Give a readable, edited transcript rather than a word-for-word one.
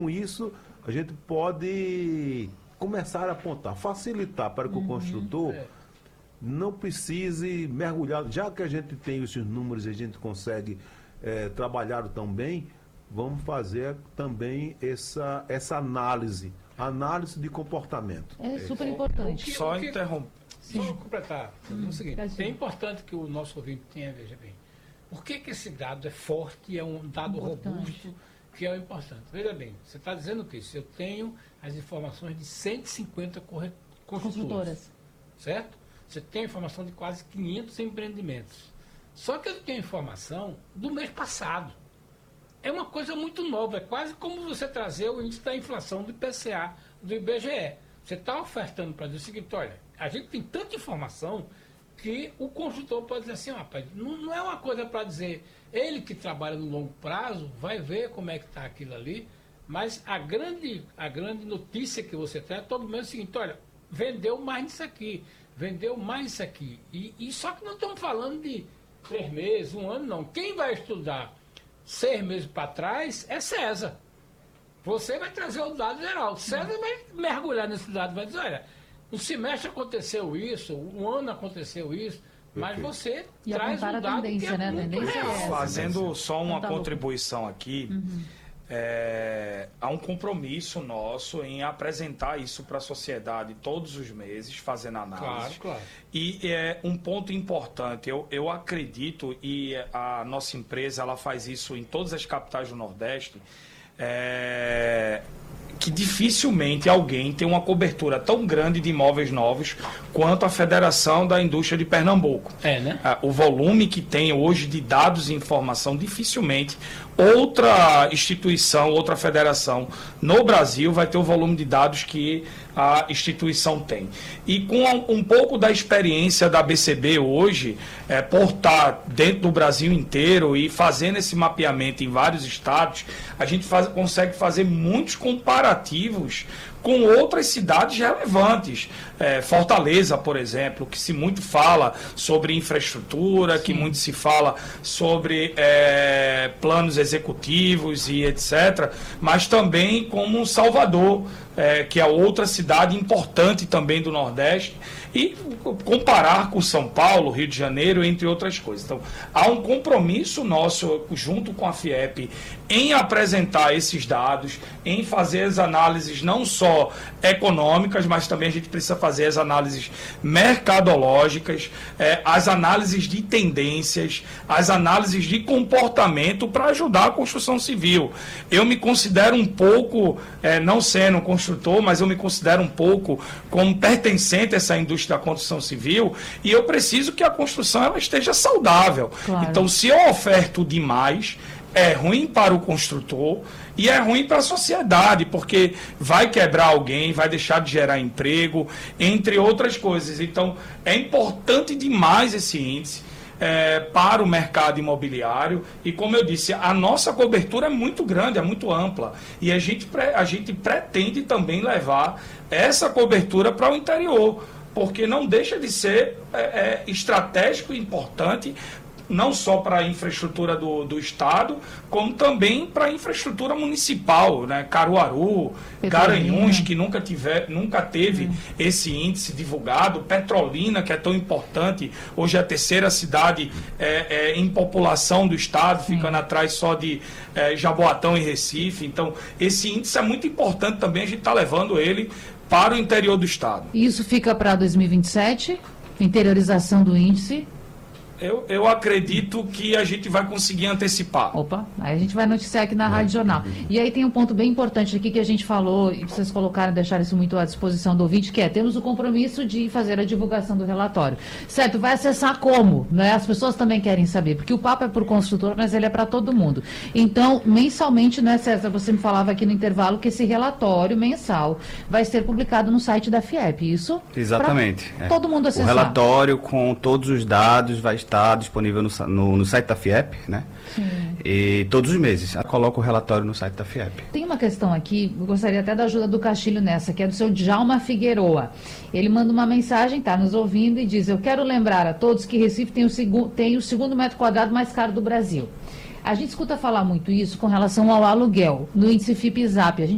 Com isso, a gente pode começar a apontar, facilitar para que o construtor não precise mergulhar. Já que a gente tem esses números e a gente consegue trabalhar tão bem, vamos fazer também essa análise de comportamento. É super importante. Só interromper. Só completar. É o seguinte, é importante que o nosso ouvinte tenha, veja bem, por que esse dado é forte, é um dado robusto, que é o importante. Veja bem, você está dizendo que se eu tenho as informações de 150 construtoras, certo? Você tem a informação de quase 500 empreendimentos. Só que eu tenho informação do mês passado. É uma coisa muito nova, é quase como você trazer o índice da inflação do IPCA, do IBGE. Você está ofertando para dizer o seguinte, olha, a gente tem tanta informação que o construtor pode dizer assim, rapaz, não é uma coisa para dizer, ele que trabalha no longo prazo vai ver como é que está aquilo ali, mas a grande notícia que você tem é todo mês é o seguinte, olha, vendeu mais isso aqui, vendeu mais isso aqui. E só que não estamos falando de 3 meses, 1 ano, não. Quem vai estudar 6 meses para trás é César. Você vai trazer o dado geral. César vai mergulhar nesse dado, vai dizer, olha, no semestre aconteceu isso, um ano aconteceu isso, mas você e traz um dado tendência, que é né? muito Tendência real. Fazendo só uma contribuição aqui, há um compromisso nosso em apresentar isso para a sociedade todos os meses, fazendo análise. Claro. E é um ponto importante, eu acredito, e a nossa empresa ela faz isso em todas as capitais do Nordeste, que dificilmente alguém tem uma cobertura tão grande de imóveis novos quanto a Federação da Indústria de Pernambuco. Né? O volume que tem hoje de dados e informação, dificilmente outra instituição, outra federação no Brasil vai ter o volume de dados que a instituição tem. E com um pouco da experiência da BCB hoje, por estar dentro do Brasil inteiro e fazendo esse mapeamento em vários estados, a gente consegue fazer muitos comparativos com outras cidades relevantes. Fortaleza, por exemplo, que se muito fala sobre infraestrutura, que muito se fala sobre planos executivos e etc., mas também como Salvador, que é outra cidade importante também do Nordeste, e comparar com São Paulo, Rio de Janeiro, entre outras coisas. Então, há um compromisso nosso, junto com a FIEP, em apresentar esses dados, em fazer as análises não só econômicas, mas também a gente precisa fazer as análises mercadológicas, as análises de tendências, as análises de comportamento para ajudar a construção civil. Eu me considero um pouco, não sendo construtor, mas eu me considero um pouco como pertencente a essa indústria da construção civil, e eu preciso que a construção ela esteja saudável. Claro. Então, se eu oferto demais, é ruim para o construtor e é ruim para a sociedade, porque vai quebrar alguém, vai deixar de gerar emprego, entre outras coisas. Então, é importante demais esse índice para o mercado imobiliário, e como eu disse, a nossa cobertura é muito grande, é muito ampla, e a gente pretende também levar essa cobertura para o interior, porque não deixa de ser estratégico e importante, não só para a infraestrutura do Estado, como também para a infraestrutura municipal, né? Caruaru, Garanhuns, que nunca teve esse índice divulgado, Petrolina, que é tão importante, hoje é a 3ª cidade em população do Estado, ficando atrás só de Jaboatão e Recife. Então, esse índice é muito importante também, a gente está levando ele para o interior do Estado. Isso fica para 2027? Interiorização do índice? Eu acredito que a gente vai conseguir antecipar. Opa, aí a gente vai noticiar aqui na Rádio Jornal. E aí tem um ponto bem importante aqui que a gente falou, e vocês colocaram, deixaram isso muito à disposição do ouvinte, que temos o compromisso de fazer a divulgação do relatório. Certo, vai acessar como? Né? As pessoas também querem saber, porque o papo é para o construtor, mas ele é para todo mundo. Então, mensalmente, né, César, você me falava aqui no intervalo que esse relatório mensal vai ser publicado no site da FIEP, isso? Exatamente. Todo mundo acessar. O relatório com todos os dados vai estar disponível no site da FIEP, né? Sim. E todos os meses. Eu coloco o relatório no site da FIEP. Tem uma questão aqui, eu gostaria até da ajuda do Castilho nessa, que é do seu Djalma Figueroa. Ele manda uma mensagem, está nos ouvindo e diz: eu quero lembrar a todos que Recife tem o segundo metro quadrado mais caro do Brasil. A gente escuta falar muito isso com relação ao aluguel, no índice FIPE-ZAP. A gente